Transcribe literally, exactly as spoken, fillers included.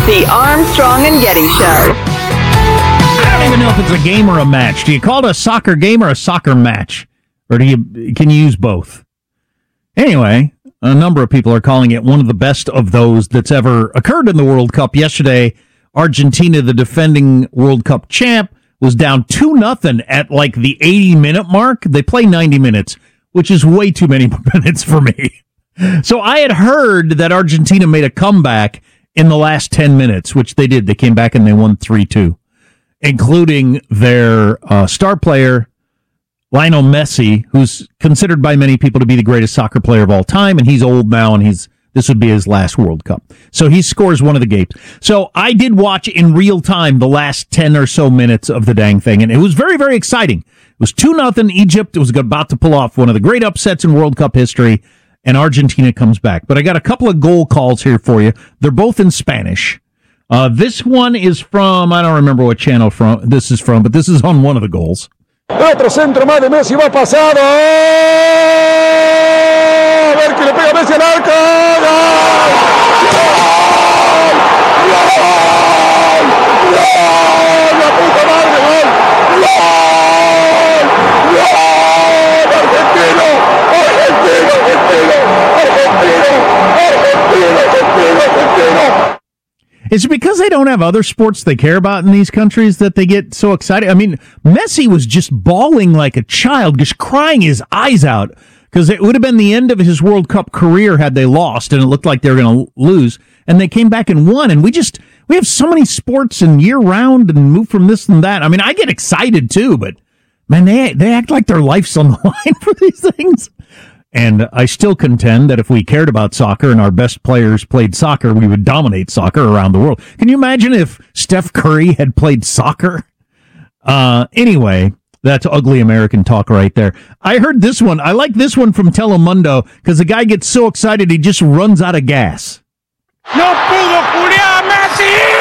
The Armstrong and Getty Show. I don't even know if it's a game or a match. Do you call it a soccer game or a soccer match? Or do you can you use both? Anyway, a number of people are calling it one of the best of those that's ever occurred in the World Cup. Yesterday, Argentina, the defending World Cup champ, was down two nothing at like the eighty-minute mark. They play ninety minutes, which is way too many minutes for me. So I had heard that Argentina made a comeback in the last ten minutes, which they did. They came back and they won three two, including their uh, star player, Lionel Messi, who's considered by many people to be the greatest soccer player of all time, and he's old now, and he's this would be his last World Cup. So he scores one of the games. So I did watch in real time the last ten or so minutes of the dang thing, and it was very, very exciting. It was two nothing Egypt. It was about to pull off one of the great upsets in World Cup history, and Argentina comes back. But I got a couple of goal calls here for you. They're both in Spanish. Uh, this one is from, I don't remember what channel from this is from, but this is on one of the goals. Otro centro más de Messi, va pasado. A ver que le pega Messi al arco. ¡Gol! ¡Gol! ¡Gol! ¡La puta madre! ¡Gol! ¡Gol! ¡Gol! ¡Argentino! ¡Argentino! ¡Argentino! ¡Argentino! ¡Argentino! ¡Argentino! Is it because they don't have other sports they care about in these countries that they get so excited? I mean, Messi was just bawling like a child, just crying his eyes out, because it would have been the end of his World Cup career had they lost, and it looked like they were going to lose, and they came back and won, and we just, we have so many sports and year-round and move from this and that. I mean, I get excited too, but, man, they, they act like their life's on the line for these things. And I still contend that if we cared about soccer and our best players played soccer, we would dominate soccer around the world. Can you imagine if Steph Curry had played soccer? Uh, anyway, that's ugly American talk right there. I heard this one. I like this one from Telemundo because the guy gets so excited he just runs out of gas. No pudo Julián Messi!